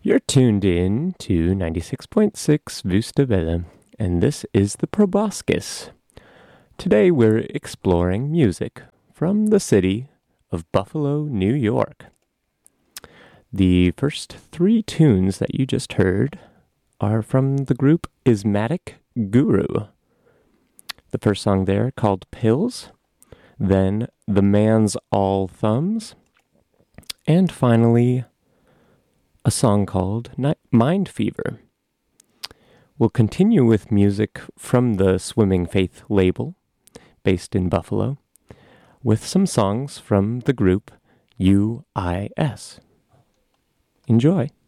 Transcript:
You're tuned in to 96.6 Vusta Villa, and this is the Proboscis. Today we're exploring music from the city of Buffalo, New York. The first three tunes that you just heard are from the group Ismatic Guru. The first song there called Pills, then The Man's All Thumbs, and finally a song called Mind Fever. We'll continue with music from the Swimming Faith label, based in Buffalo, with some songs from the group UIS. Enjoy.